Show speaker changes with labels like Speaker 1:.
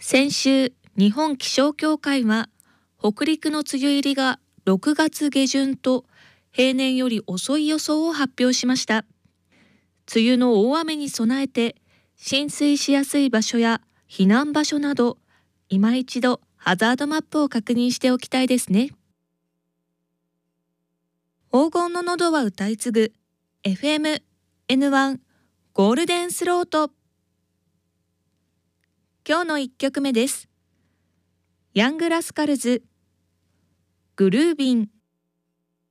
Speaker 1: 先週、日本気象協会は北陸の梅雨入りが6月下旬と平年より遅い予想を発表しました。梅雨の大雨に備えて浸水しやすい場所や避難場所など今一度ハザードマップを確認しておきたいですね。黄金の喉は歌い継ぐ FM N1 ゴールデンスロート。今日の1曲目です。ヤングラスカルズグルービン。